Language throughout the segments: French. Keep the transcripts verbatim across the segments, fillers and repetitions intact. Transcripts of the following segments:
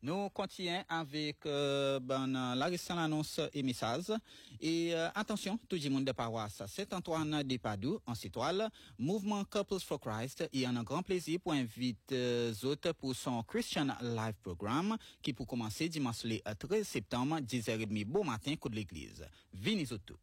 Nous continuons avec euh, ben, la récente annonce et message. Et euh, attention, tout le monde de paroisse Saint-Antoine de Padoue, en Citoile, Mouvement Couples for Christ, il y a un grand plaisir pour inviter euh, autres pour son Christian Live Programme qui pour commencer dimanche le treize septembre, dix heures trente bon matin, coup de l'église. Venez autres.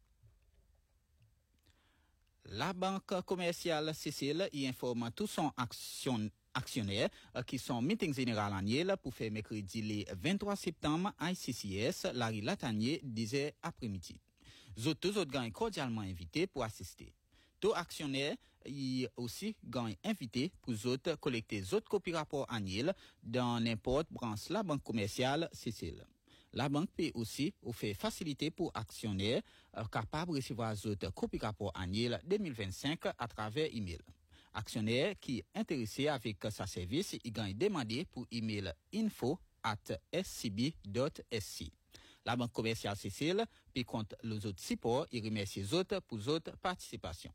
La banque commerciale Cécile y informe tout son action actionnaires euh, qui sont meeting général annuel pour faire mercredi le vingt-trois septembre à I C C S, Larry Latanier, dix heures après-midi. Tous autres gagnent cordialement invités pour assister. Tous actionnaires y aussi gagnent invités pour autres collecter autres copies rapport annuel dans n'importe branche la banque commerciale Cécile. La banque peut aussi offrir facilité pour actionnaires euh, capables de recevoir autres copies rapport annuel deux mille vingt-cinq à travers email. Actionnaire qui est intéressé avec sa service, il gagne demander pour email info at s c b dot s c. La banque commerciale Cécile, puis compte les autres supports et remercie les autres pour votre participation.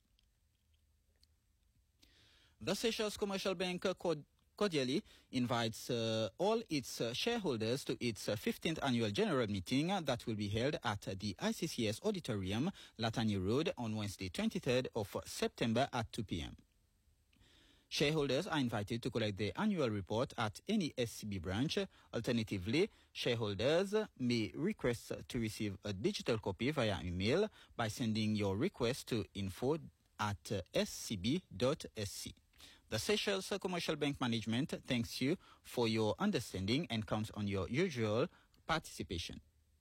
The Seychelles Commercial Bank cordially invites uh, all its uh, shareholders to its uh, fifteenth annual general meeting that will be held at the I C C S Auditorium, Latania Road, on Wednesday, twenty-third of September at two p.m. Shareholders are invited to collect their annual report at any S C B branch. Alternatively, shareholders may request to receive a digital copy via email by sending your request to info at s c b dot s c. The Seychelles Commercial Bank Management thanks you for your understanding and counts on your usual participation.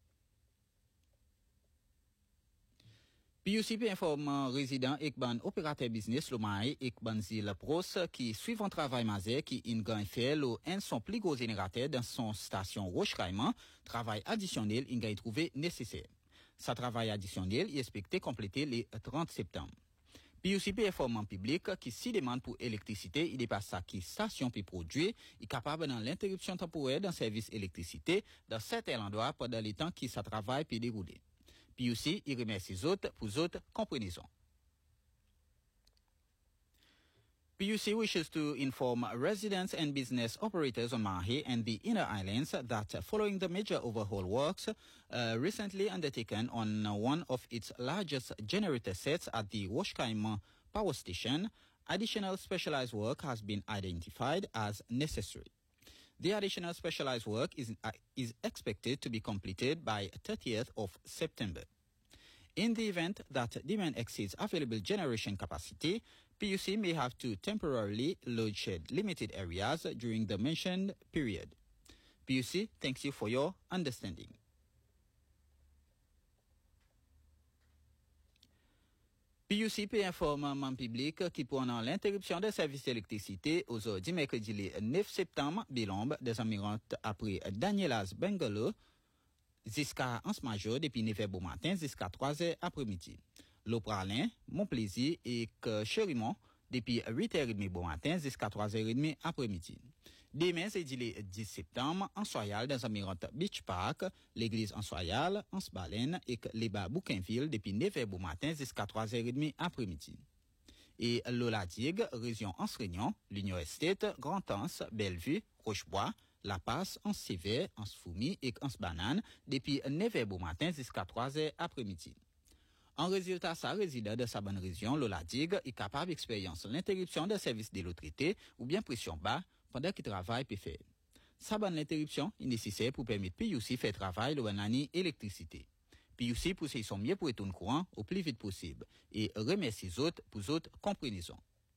P U C P informe résident et ban opérateur business Lomaï et ban zil pros qui suivent un travail mazé qui ingagne fait lo un son plus gros générateur dans son station Roche-Caïman, travail additionnel ingagne trouvé nécessaire. Sa travail additionnel est expecté compléter le trente septembre. P U C P informe en public qui si demande pour électricité, il dépasse ça qui station puis produit, est capable dans l'interruption temporaire d'un service électricité dans certains endroits pendant les temps qui sa travail puis dérouler. Puis aussi, il remercie les autres pour autres comprenaisons. P U C wishes to inform residents and business operators on Mahe and the Inner Islands that following the major overhaul works uh, recently undertaken on one of its largest generator sets at the Roche-Caïman power station, additional specialized work has been identified as necessary. The additional specialized work is, uh, is expected to be completed by thirtieth of September. In the event that demand exceeds available generation capacity, P U C may have to temporarily load shed limited areas during the mentioned period. P U C thanks you for your understanding. P U C P informe un public qui pendant l'interruption des services d'électricité aujourd'hui mercredi le neuf septembre, Bilombe, des environs après Danielas Bengalo, jusqu'à Anse Major depuis neuf heures bon matin jusqu'à trois heures après-midi. L'Opralin, Montplaisir et Cherimont depuis huit heures trente bon matin jusqu'à trois heures trente après-midi. Demain, c'est le dix septembre, en Soyal, dans environ Beach Park, l'église en Soyal, en Sbalen et les bas Bouquinville depuis neuf heures bon matin jusqu'à trois heures trente après-midi. Et Lola Digue, région Anse-Réunion, l'Union Estate, Grand-Anse, Bellevue, Rochebois, La Passe, Anse Sévère, Anse Foumi et Anse Banane depuis neuf heures bon matin jusqu'à trois heures après-midi. En résultat, sa résident de sa bonne région, Lola Digue, est capable d'expérience l'interruption des services de l'autorité ou bien pression bas pendant qu'il travaille peut faire. Sa bonne interruption est nécessaire pour permettre P U C faire travail le année électricité. P U C pousse son mieux pour retourner courant au plus vite possible et remercie les autres pour autres comprenaisons.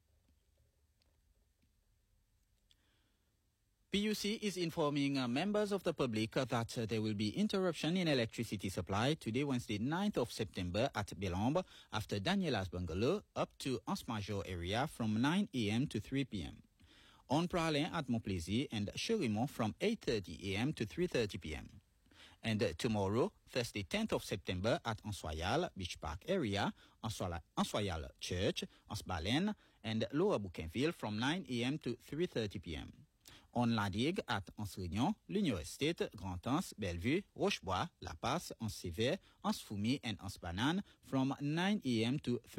P U C is informing uh, members of the public uh, that uh, there will be interruption in electricity supply today, Wednesday, ninth of September at Belombe after Danielas Bungalow up to Anse Major area from nine a.m. to three p.m. On Pralin at Montplaisir and Cherimont from eight thirty a.m. to three thirty p.m. And uh, tomorrow, Thursday, tenth of September at Ansoyal Beach Park area, Ansoyal, Ansoyal Church, Ansbalen and Lower Bouquinville from nine a.m. to three thirty p.m. On La Digue at Anse-Réunion, l'Union Estate, Grand-Anse, Bellevue, Rochebois, La Passe, Anse Sévère, Anse Foumi and Anse Banane from nine a.m. to